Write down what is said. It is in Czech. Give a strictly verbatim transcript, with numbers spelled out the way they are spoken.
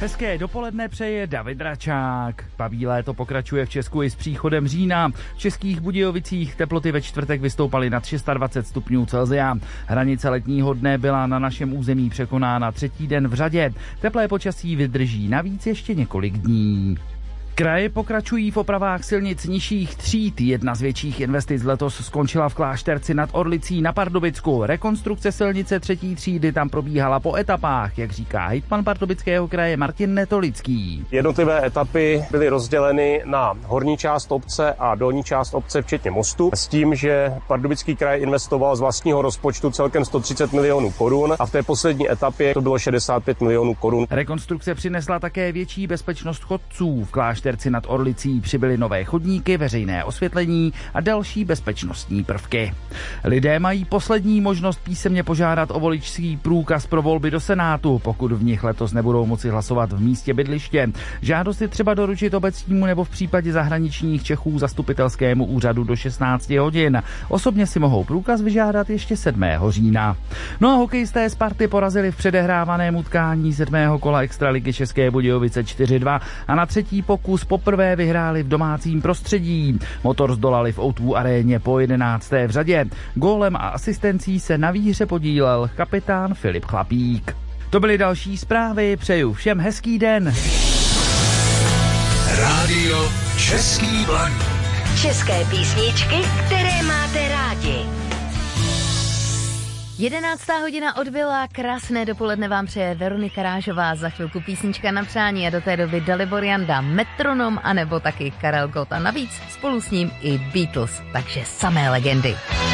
Hezké dopoledne přeje David Račák. Pavý léto pokračuje v Česku i s příchodem října. V Českých Budějovicích teploty ve čtvrtek vystoupaly nad dvacet šest stupňů Celsia. Hranice letního dne byla na našem území překonána třetí den v řadě. Teplé počasí vydrží navíc ještě několik dní. Kraje pokračují v opravách silnic nižších tříd. Jedna z větších investic letos skončila v Klášterci nad Orlicí na Pardubicku. Rekonstrukce silnice třetí třídy tam probíhala po etapách, jak říká hejtman Pardubického kraje Martin Netolický. Jednotlivé etapy byly rozděleny na horní část obce a dolní část obce včetně mostu, s tím, že Pardubický kraj investoval z vlastního rozpočtu celkem sto třicet milionů korun a v té poslední etapě to bylo šedesát pět milionů korun. Rekonstrukce přinesla také větší bezpečnost chodců. V Klášterci Klášterci nad Orlicí přibyly nové chodníky, veřejné osvětlení a další bezpečnostní prvky. Lidé mají poslední možnost písemně požádat o voličský průkaz pro volby do Senátu, pokud v nich letos nebudou moci hlasovat v místě bydliště. Žádost je třeba doručit obecnímu nebo v případě zahraničních Čechů zastupitelskému úřadu do šestnácti hodin. Osobně si mohou průkaz vyžádat ještě sedmého října. No a hokejisté Sparty porazili v předehrávaném utkání sedmého kola extraligy České Budějovice čtyři dva a na třetí pokus poprvé vyhráli v domácím prostředí. Motor zdolali v ó dvě aréně po jedenácté v řadě. Gólem a asistencí se na výhře podílel kapitán Filip Chlapík. To byly další zprávy, přeju všem hezký den. Rádio Český Blaník. České písničky, které máte rádi. Jedenáctá hodina odbyla, krásné dopoledne vám přeje Veronika Rážová, za chvilku písnička na přání a do té doby Dalibor Janda, Metronom a nebo taky Karel Gott a navíc spolu s ním i Beatles, takže samé legendy.